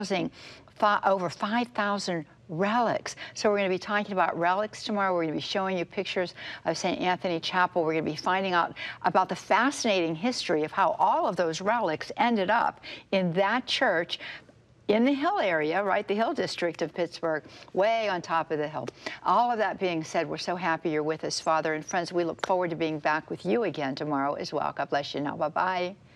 over 5,000 relics. So we're going to be talking about relics tomorrow. We're going to be showing you pictures of St. Anthony Chapel. We're going to be finding out about the fascinating history of how all of those relics ended up in that church in the Hill area, right, the Hill District of Pittsburgh, way on top of the hill. All of that being said, we're so happy you're with us, Father. And friends, we look forward to being back with you again tomorrow as well. God bless you now. Bye-bye.